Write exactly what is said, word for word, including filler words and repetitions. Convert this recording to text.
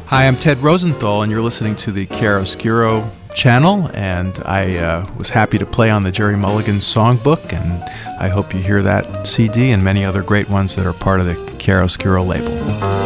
Hi, I'm Ted Rosenthal, and you're listening to the Chiaroscuro channel, and I uh, was happy to play on the Gerry Mulligan Songbook, and I hope you hear that C D and many other great ones that are part of the Chiaroscuro label.